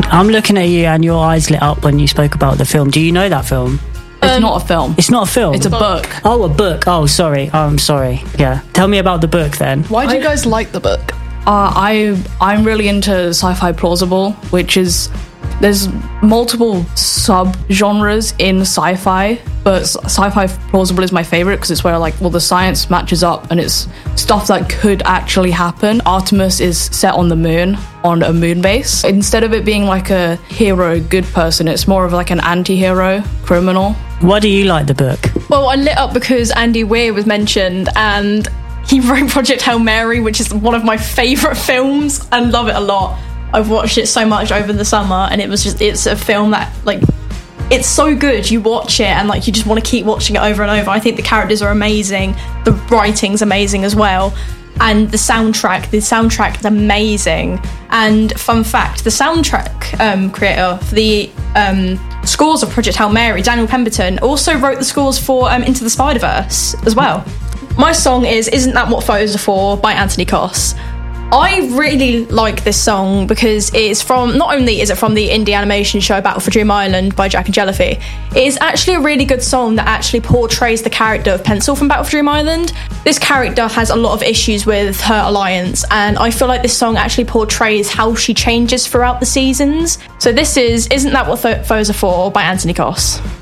I'm looking at you and your eyes lit up when you spoke about the film. Do you know that film? It's not a film. It's not a film? It's a book. Oh, a book. Oh, sorry. I'm sorry. Yeah. Tell me about the book then. Why do you guys like the book? I'm really into sci-fi plausible, which is... There's multiple sub-genres in sci-fi, but sci-fi plausible is my favorite because it's where, like, well, the science matches up and it's stuff that could actually happen. Artemis is set on the moon, on a moon base. Instead of it being like a hero, good person, it's more of like an anti-hero, criminal. Why do you like the book? Well, I lit up because Andy Weir was mentioned and he wrote Project Hail Mary, which is one of my favourite films. I love it a lot. I've watched it so much over the summer and it's a film that, like, it's so good. You watch it and, like, you just want to keep watching it over and over. I think the characters are amazing. The writing's amazing as well. And the soundtrack is amazing. And fun fact, the soundtrack creator for the scores of Project Hail Mary, Daniel Pemberton, also wrote the scores for Into the Spider-Verse as well. My song is Isn't That What Photos Are For by Anthony Koss. I really like this song because it's from, not only is it from the indie animation show Battle for Dream Island by Jack and Jellyfy, it is actually a really good song that actually portrays the character of Pencil from Battle for Dream Island. This character has a lot of issues with her alliance, and I feel like this song actually portrays how she changes throughout the seasons. So this is Isn't That What Foes Are For by Anthony Koss.